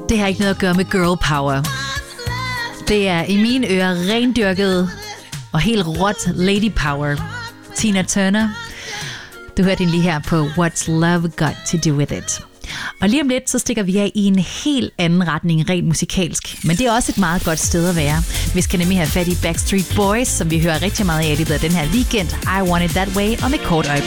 Det har ikke noget at gøre med girl power. Det er i mine ører rendyrket og helt råt lady power. Tina Turner. Du hørte den lige her på What's Love Got to Do With It. Og lige om lidt, så stikker vi af i en helt anden retning rent musikalsk. Men det er også et meget godt sted at være. Vi skal nemlig have fat i Backstreet Boys, som vi hører rigtig meget af i løbet af den her weekend. I Want It That Way om et kort øjeblik.